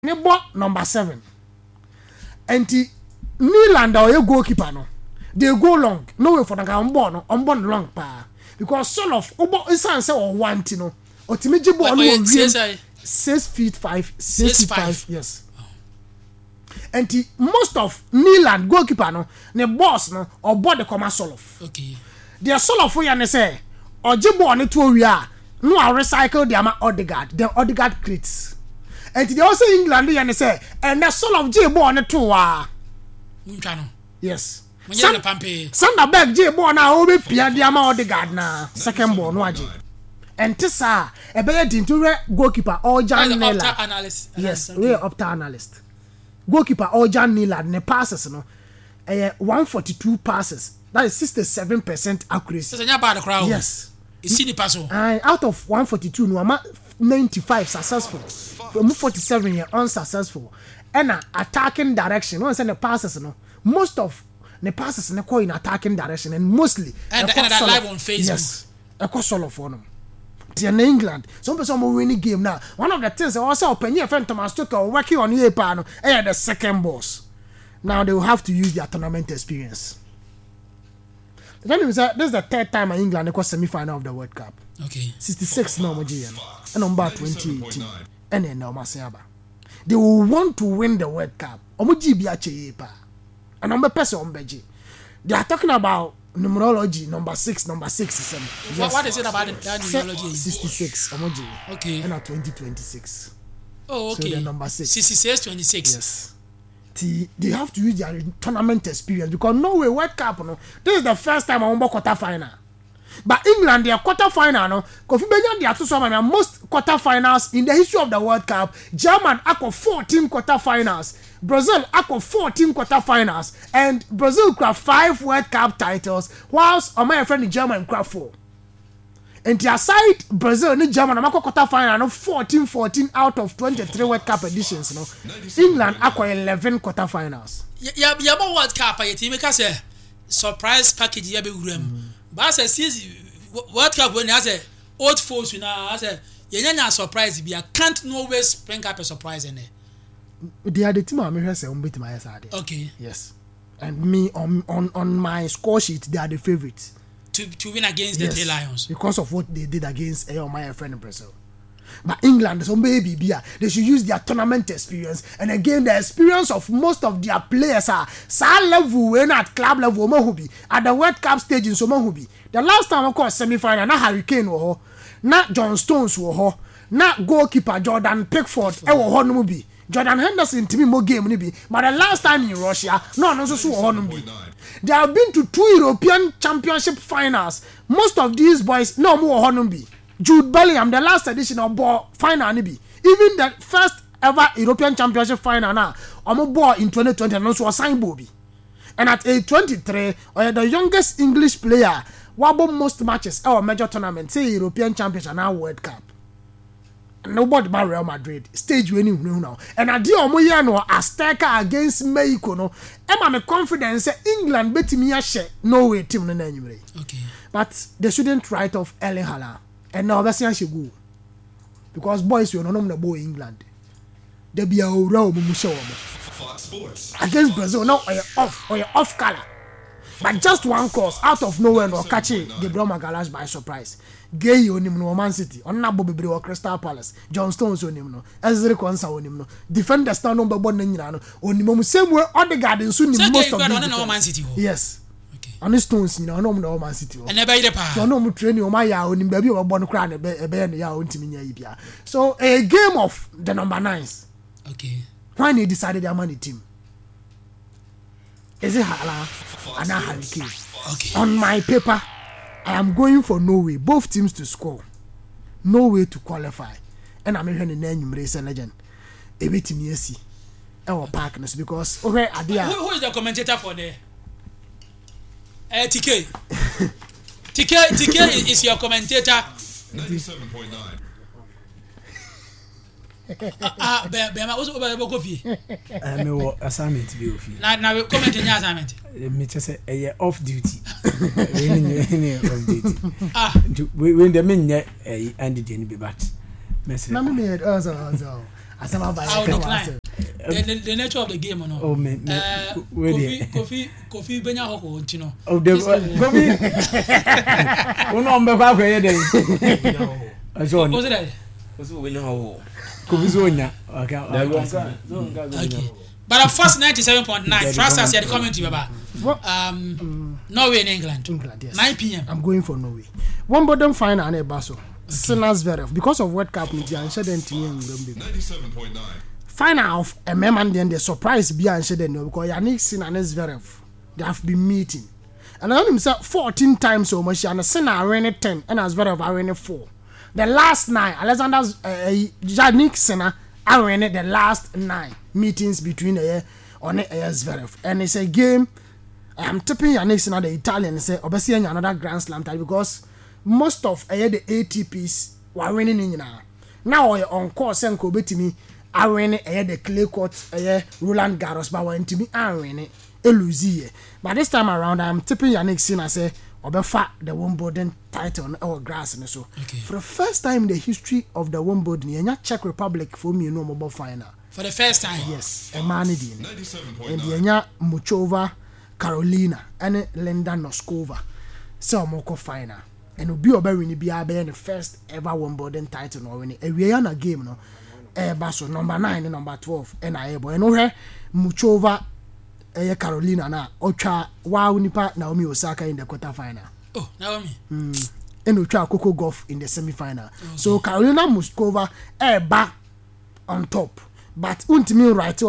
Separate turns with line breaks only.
number 7. And Nylander or your goalkeeper no. They go long. No way for the guy on long pa. Because son of Obo Isan say or one no. Or Timiji ball no 6 feet 5. 6 feet 5. Yes. And most of Nyland goalkeeper no, ne boss no or board the comma Solof.
Okay.
They are Solof for you say or jibo on it we are. No, I recycle the ama Odegaard. The Odegaard crates. And they also England and say and the Solof jibo on it too. Yes. Sanda beg jibo na obi pia the ama Odegaard na second ball no aje. And tisa e be dinto goalkeeper or Jan Nela. Yes, we are opta analyst. Goalkeeper or Jan Nela ne passes no 142 passes. That is 67% accuracy.
So bad crowd.
Yes.
It's in the pass.
Out of 142 no 95 successful. From 47 year unsuccessful. And attacking direction. Once the passes no most of the passes na in attacking direction and mostly
and that live on Facebook.
Yes. A solo for them. In England, some person winning game now. One of the things also Penny and Thomas Tuchel working on here panel and the second boss. Now they will have to use their tournament experience. This is the third time in England they got semi-final of the World Cup.
Okay.
66 now and number 2018 and then now they will want to win the World Cup. And number person they are talking about numerology number 6 yes.
What is it about that numerology?
66
okay.
And 2026.
Oh, okay.
So the number 6.
66 26.
Yes. They have to use their tournament experience because no way World Cup no. This is the first time I won quarter final. But England their quarter final no. Kofi Benyan they are to some most quarter finals in the history of the World Cup. German acco 14 quarter finals. Brazil acco 14 quarter finals and Brazil craft 5 World Cup titles whilst my friend in German craft 4. And the aside Brazil and German amako quarter final no 14 out of 23 World Cup editions no. England acco 11 quarter finals.
Yeah, World Cup I team make say surprise package ya be wuram. But say see World Cup when has a old folks now has a yenya surprise be can't always spring up a surprise in there.
They are the team I'm here say beat my side.
Okay.
Yes. And me on my score sheet they are the favorites
to win against the Three Lions
because of what they did against my friend in Brazil. But England some baby beer they should use their tournament experience and again the experience of most of their players are level when at club level mahubi at the World Cup stage in Somahubi. The last time I called semi-final na Harry Kane wo na John Stones wo na goalkeeper Jordan Pickford e wo no bi. Jordan Henderson to me more game nibi, but the last time in Russia, no so be. They have been to 2 European Championship finals. Most of these boys no more honumbi. Jude Bellingham, the last edition of ball final nibi. Even the first ever European Championship final now, ball in 2020 and also a sign Bobby. And at age 23, the youngest English player, wabble most matches our major tournament, say European Championship and now World Cup. Nobody by Real Madrid stage winning now and I do no Azteca against Mexico no am me confidence England bet me a share no way team no anyway.
Okay,
but they shouldn't write off Erling Haaland and now Bessian should go because boys will no boy England they be a real mumusha against Brazil now or off color but just one course out of nowhere no catching the Broma Galash by surprise. Gay onim no Man City on na Bobby or Crystal Palace John Stones onim no Ezri Konsa onim no defender stand number 1 na nyina no onim same way Odegaard nso ni most of the
Man City.
Yes.
Okay.
On Stones ni no no Man City.
And never ide pa.
So no mu training o ma ya onim ba bi o bo no kra na ebe na ya ontimi nya yi bia. So a game of the number 9s.
Okay.
When they decided their money team. Is it Hala and Harry Kane?
Okay.
On my paper I am going for Norway, both teams to score. Norway to qualify. And I'm here in the name race legend. A bit in ESC. Our partners because okay,
who is the commentator for the TK? TK is your commentator.
97.9.
Bema also go coffee.
Me wo assignment be ofi.
Na we comment in assignment.
Me say off duty. We off duty. When the men and the be but.
Na me also. Asama ba.
I will decline. The nature of the game or no.
Oh man.
Kofi Benya Hoko, you know.
Oh, the Kofi. Uno mbe kwa kwa yede.
Was it that?
Kofi Zonya. Okay.
But at first 97.9, trust us at the community, Baba. Norway and England.
England, yes.
9 p.m.
I'm going for Norway. Wimbledon final and a Basso. Sinners Zverev because of World Cup media and said them to me.
97.9.
Final of a man then the surprise be and said because Yannick Sinner and Zverev they have been meeting. And I know himself 14 times so much and Sinner ran 10 and Zverev ran 4. The last 9 Alexander Yannick Sinner ran the last 9 meetings between on Zverev and it's a game. I'm tipping Yannick Sinner the Italian say obviously another Grand Slam title because most of the ATPs were winning in now on course and ko betimi awin the clay court Roland Garros but when to me awin eluzi but this time around I'm tipping Yannick Sinner say obefa the Wimbledon title on our grass and so for the first time in the history of the Wimbledon yenya Czech Republic for me no mobile final
for the first time.
Yes a man din and yenya Muchova Carolina and Linda Noskova so moko final and obi obewini bia be the first ever Wimbledon title no win e we na game no baso number 9 and number 12 and I boy no he Muchova Carolina na otwa wow nipa Naomi Osaka in the quarter final.
Oh Naomi
and otwa Coco Gauff in the semi final. So Carolina Muskova ba on top but untimi right